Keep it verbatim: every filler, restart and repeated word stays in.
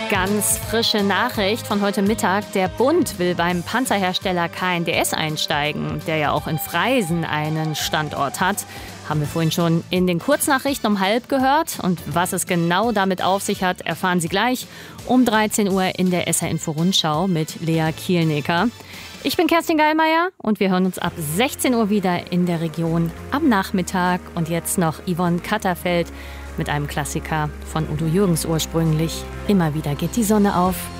Ganz frische Nachricht von heute Mittag. Der Bund will beim Panzerhersteller K N D S einsteigen, der ja auch in Freisen einen Standort hat. Haben wir vorhin schon in den Kurznachrichten um halb gehört. Und was es genau damit auf sich hat, erfahren Sie gleich um dreizehn Uhr in der S R Info Rundschau mit Lea Kielnecker. Ich bin Kerstin Geilmeier und wir hören uns ab sechzehn Uhr wieder in der Region am Nachmittag. Und jetzt noch Yvonne Katterfeld mit einem Klassiker von Udo Jürgens ursprünglich. Immer wieder geht die Sonne auf.